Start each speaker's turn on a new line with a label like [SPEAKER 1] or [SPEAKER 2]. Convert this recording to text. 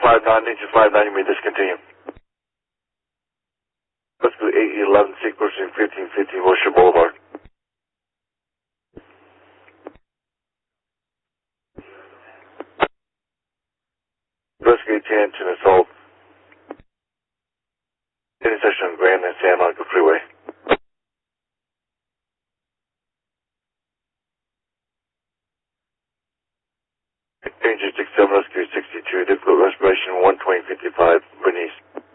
[SPEAKER 1] engine 59, you may discontinue. Let's go 811, seek person 1515 Wilshire Boulevard. Investigate 10 assault. Intersection of Grand and San Monica Freeway. Danger 67, rescue 62, difficult respiration 12055, Bernice.